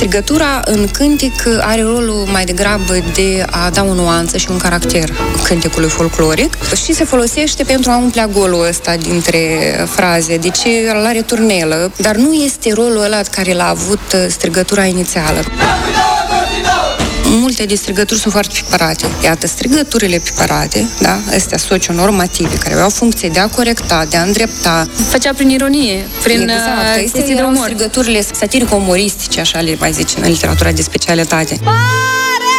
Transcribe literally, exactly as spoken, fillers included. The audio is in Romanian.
Strigătura în cântec are rolul mai degrabă de a da o nuanță și un caracter cântecului folcloric și se folosește pentru a umplea golul ăsta dintre fraze. Deci îl are turnelă, dar nu este rolul ăla care l-a avut strigătura inițială. Multe de strigături sunt foarte piparate. Iată, strigăturile piparate, da, astea socio-normative, care au funcție de a corecta, de a îndrepta. Făcea prin ironie, prin exact, chestii de umor. Strigăturile satirico-umoristice, așa le mai zice în literatura de specialitate. Pare